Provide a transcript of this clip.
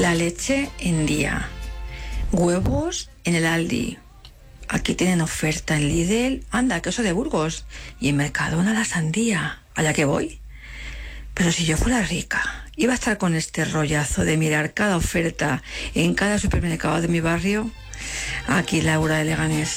La leche en día. Huevos en el Aldi. Aquí tienen oferta en Lidl. Anda, queso de Burgos. Y en Mercadona la sandía. ¿Allá que voy? Pero si yo fuera rica, iba a estar con este rollazo de mirar cada oferta en cada supermercado de mi barrio. Aquí Laura de Leganés.